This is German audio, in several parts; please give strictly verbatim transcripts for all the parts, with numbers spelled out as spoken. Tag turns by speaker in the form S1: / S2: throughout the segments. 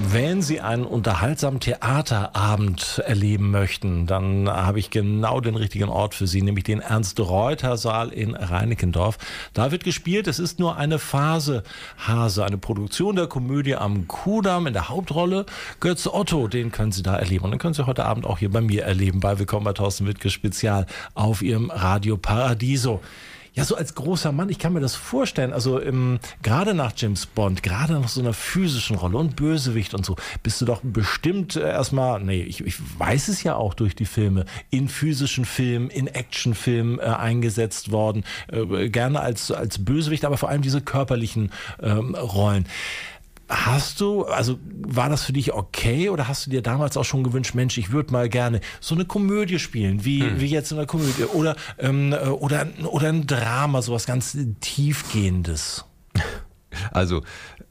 S1: Wenn Sie einen unterhaltsamen Theaterabend erleben möchten, dann habe ich genau den richtigen Ort für Sie, nämlich den Ernst-Reuter-Saal in Reinickendorf. Da wird gespielt, es ist nur eine Phase Hase, eine Produktion der Komödie am Kudamm. In der Hauptrolle Götz Otto, den können Sie da erleben. Und den können Sie heute Abend auch hier bei mir erleben, bei Willkommen bei Thorsten Wittke Spezial auf Ihrem Radio Paradiso. Ja, so als großer Mann, ich kann mir das vorstellen, also im, gerade nach James Bond, gerade nach so einer physischen Rolle und Bösewicht und so, bist du doch bestimmt äh, erstmal, nee, ich, ich weiß es ja auch durch die Filme, in physischen Filmen, in Actionfilmen äh, eingesetzt worden, äh, gerne als, als Bösewicht, aber vor allem diese körperlichen ähm, Rollen. Hast du, also war das für dich okay oder hast du dir damals auch schon gewünscht, Mensch, ich würde mal gerne so eine Komödie spielen, wie, hm. wie jetzt in der Komödie oder, ähm, oder, oder ein Drama, sowas ganz Tiefgehendes?
S2: Also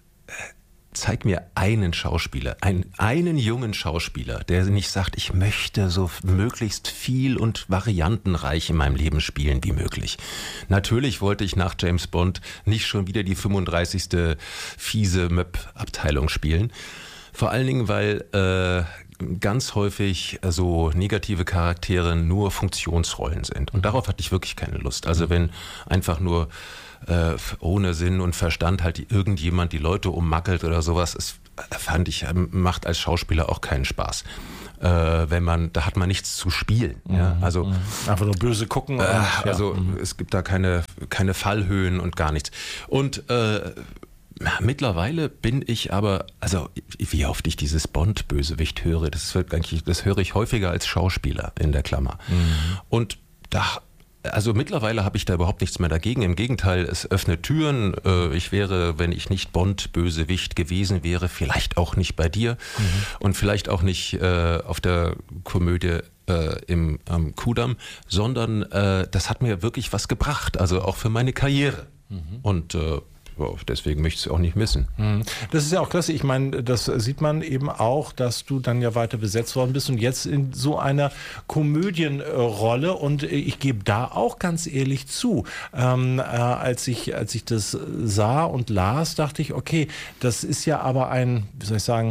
S2: zeig mir einen Schauspieler, einen, einen jungen Schauspieler, der nicht sagt, ich möchte so möglichst viel und variantenreich in meinem Leben spielen wie möglich. Natürlich wollte ich nach James Bond nicht schon wieder die fünfunddreißigste fiese Möb-Abteilung spielen. Vor allen Dingen, weil äh, ganz häufig so negative Charaktere nur Funktionsrollen sind. Und darauf hatte ich wirklich keine Lust. Also wenn einfach nur Äh, ohne Sinn und Verstand halt irgendjemand die Leute ummackelt oder sowas, das fand ich, macht als Schauspieler auch keinen Spaß. Äh, wenn man, da hat man nichts zu spielen. Mhm, ja? Also
S1: mhm. einfach nur böse gucken.
S2: Äh, und, also ja. Es gibt da keine, keine Fallhöhen und gar nichts. Und äh, mittlerweile bin ich aber, also wie oft ich dieses Bond-Bösewicht höre, das wird eigentlich, das höre ich häufiger als Schauspieler in der Klammer. Mhm. Und da Also mittlerweile habe ich da überhaupt nichts mehr dagegen. Im Gegenteil, es öffnet Türen. Ich wäre, wenn ich nicht Bond-Bösewicht gewesen wäre, vielleicht auch nicht bei dir mhm. und vielleicht auch nicht äh, auf der Komödie äh, im am Kudamm, sondern äh, das hat mir wirklich was gebracht, also auch für meine Karriere. Mhm. Und äh, deswegen möchte ich es auch nicht missen.
S1: Das ist ja auch klasse. Ich meine, das sieht man eben auch, dass du dann ja weiter besetzt worden bist und jetzt in so einer Komödienrolle. Und ich gebe da auch ganz ehrlich zu, ähm, äh, als ich, als ich das sah und las, dachte ich, okay, das ist ja aber ein, wie soll ich sagen,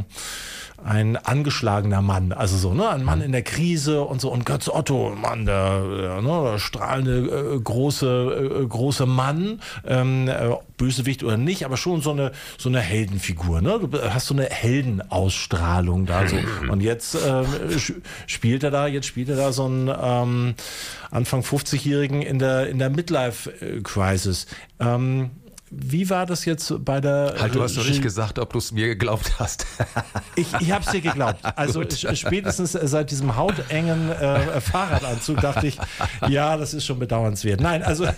S1: ein angeschlagener Mann, also so, ne, ein Mann in der Krise und so, und Götz Otto, Mann, der, der, ne, der strahlende, äh, große, äh, große Mann, ähm, äh, Bösewicht oder nicht, aber schon so eine, so eine Heldenfigur, ne, du hast so eine Heldenausstrahlung da, so, und jetzt äh, spielt er da, jetzt spielt er da so einen ähm, Anfang fünfzigjährigen in der, in der Midlife-Crisis. Ähm, Wie war das jetzt bei der...
S2: Halt, du hast doch nicht gesagt, ob du es mir geglaubt hast.
S1: ich ich habe es dir geglaubt. Also spätestens seit diesem hautengen äh, Fahrradanzug dachte ich, ja, das ist schon bedauernswert. Nein, also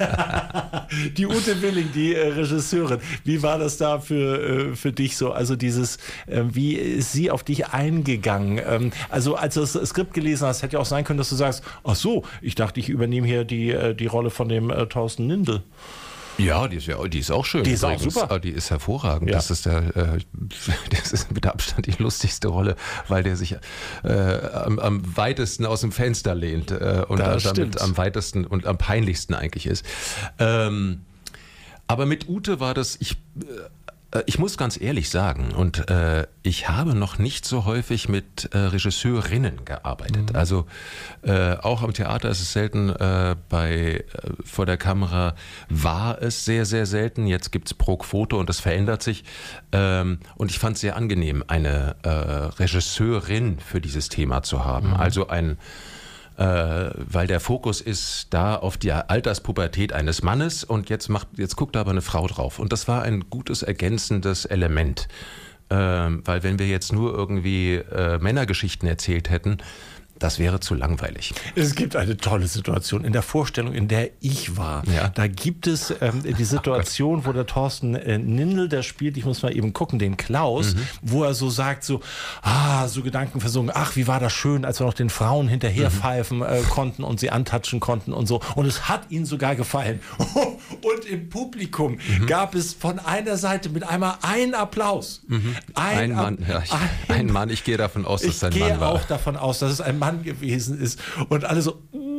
S1: die Ute Willing, die äh, Regisseurin, wie war das da für, äh, für dich so? Also dieses, äh, wie ist sie auf dich eingegangen? Ähm, also als du das Skript gelesen hast, hätte ja auch sein können, dass du sagst, ach so, ich dachte, ich übernehme hier die, äh, die Rolle von dem äh, Thorsten Nindl.
S2: Ja, die ist ja, die ist auch schön.
S1: Die ist übrigens. Auch super.
S2: Die ist hervorragend. Ja. Das ist der, äh, das ist mit Abstand die lustigste Rolle, weil der sich äh, am, am weitesten aus dem Fenster lehnt äh, und da, damit am weitesten und am peinlichsten eigentlich ist. Ähm, aber mit Ute war das, ich, äh, ich muss ganz ehrlich sagen, und äh, ich habe noch nicht so häufig mit äh, Regisseurinnen gearbeitet. Mhm. Also äh, auch am Theater ist es selten, äh, bei äh, vor der Kamera war es sehr, sehr selten. Jetzt gibt es pro Quote und das verändert sich. Ähm, und ich fand es sehr angenehm, eine äh, Regisseurin für dieses Thema zu haben. Mhm. Also ein Äh, weil der Fokus ist da auf die Alterspubertät eines Mannes und jetzt macht, jetzt guckt da aber eine Frau drauf. Und das war ein gutes ergänzendes Element. Ähm, weil wenn wir jetzt nur irgendwie äh, Männergeschichten erzählt hätten, das wäre zu langweilig.
S1: Es gibt eine tolle Situation in der Vorstellung, in der ich war. Ja. Da gibt es ähm, die Situation, wo der Thorsten äh, Nindl, der spielt, ich muss mal eben gucken, den Klaus, mhm. wo er so sagt, so, ah, so gedankenversunken, ach, wie war das schön, als wir noch den Frauen hinterherpfeifen äh, konnten und sie antatschen konnten und so. Und es hat ihnen sogar gefallen. Und im Publikum mhm. gab es von einer Seite mit einmal einen Applaus.
S2: Mhm. Ein, ein Mann, ja, ich, ein, ein Mann, ich gehe davon aus, dass es ein Mann war.
S1: Ich gehe auch davon aus, dass es ein Mann gewesen ist und alle so,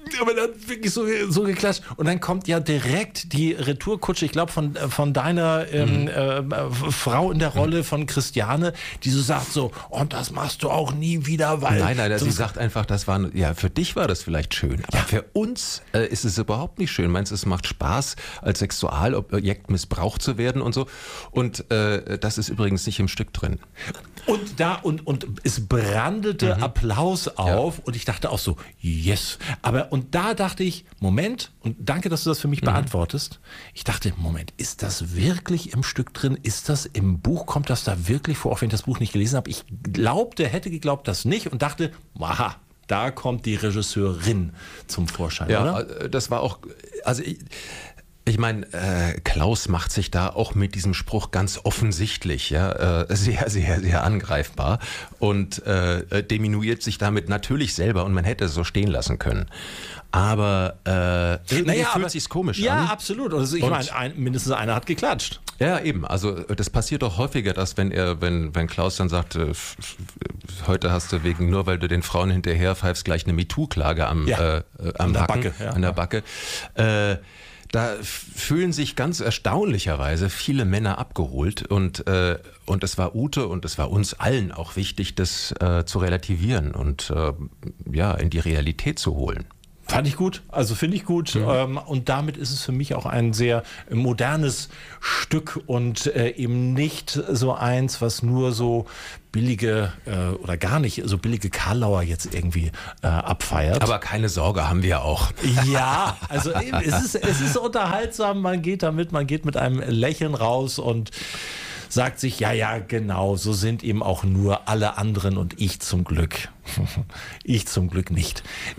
S1: aber dann wirklich so, so geklatscht. Und dann kommt ja direkt die Retourkutsche, ich glaube, von, von deiner ähm, mhm. äh, Frau in der Rolle von Christiane, die so sagt so, und das machst du auch nie wieder, weil...
S2: Nein, nein, sie sagt einfach, das war, ja, für dich war das vielleicht schön, aber ja. für uns äh, ist es überhaupt nicht schön. Meinst du, es macht Spaß, als Sexualobjekt missbraucht zu werden und so? Und äh, das ist übrigens nicht im Stück drin.
S1: Und da, und, und es brandete mhm. Applaus auf ja. und ich dachte auch so, yes. Aber, und da dachte ich, Moment, und danke, dass du das für mich mhm. beantwortest. Ich dachte, Moment, ist das wirklich im Stück drin? Ist das im Buch? Kommt das da wirklich vor, auch wenn ich das Buch nicht gelesen habe? Ich glaubte, hätte geglaubt, das nicht und dachte, aha, da kommt die Regisseurin zum Vorschein,
S2: ja,
S1: oder?
S2: Das war auch, also ich, Ich meine, äh, Klaus macht sich da auch mit diesem Spruch ganz offensichtlich, ja, äh, sehr, sehr, sehr angreifbar und äh, diminuiert sich damit natürlich selber und man hätte es so stehen lassen können. Aber äh, irgendwie
S1: naja,
S2: fühlt
S1: aber,
S2: sich's komisch
S1: ja,
S2: an.
S1: Ja, absolut. Also ich meine, ein, mindestens einer hat geklatscht.
S2: Ja, eben. Also das passiert doch häufiger, dass wenn er, wenn, wenn Klaus dann sagt, äh, heute hast du wegen, nur weil du den Frauen hinterher pfeifst, gleich eine MeToo-Klage am,
S1: ja.
S2: äh, am
S1: an
S2: Backen,
S1: der Backe, ja.
S2: an der Backe. Äh, Da fühlen sich ganz erstaunlicherweise viele Männer abgeholt und, äh, und es war Ute und es war uns allen auch wichtig, das äh, zu relativieren und äh, ja, in die Realität zu holen.
S1: Fand ich gut, also finde ich gut mhm. ähm, und damit ist es für mich auch ein sehr modernes Stück und äh, eben nicht so eins, was nur so billige äh, oder gar nicht so billige Karlauer jetzt irgendwie äh, abfeiert.
S2: Aber keine Sorge, haben wir auch.
S1: Ja, also eben, es ist, es ist unterhaltsam, man geht damit, man geht mit einem Lächeln raus und sagt sich, ja, ja, genau, so sind eben auch nur alle anderen und ich zum Glück. Ich zum Glück nicht.